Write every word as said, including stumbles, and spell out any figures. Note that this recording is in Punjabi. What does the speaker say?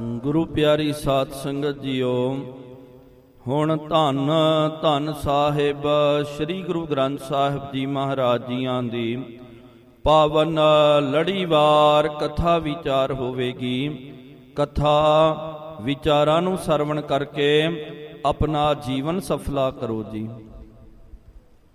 ਗੁਰੂ ਪਿਆਰੀ ਸਾਧ ਸੰਗਤ ਜੀਓ, ਹੁਣ ਧੰਨ ਧੰਨ ਸਾਹਿਬ ਸ੍ਰੀ ਗੁਰੂ ਗ੍ਰੰਥ ਸਾਹਿਬ ਜੀ ਮਹਾਰਾਜ ਜੀਆਂ ਦੀ ਪਾਵਨ ਲੜੀਵਾਰ ਕਥਾ ਵਿਚਾਰ ਹੋਵੇਗੀ। ਕਥਾ ਵਿਚਾਰਾਂ ਨੂੰ ਸਰਵਣ ਕਰਕੇ ਆਪਣਾ ਜੀਵਨ ਸਫਲਾ ਕਰੋ ਜੀ।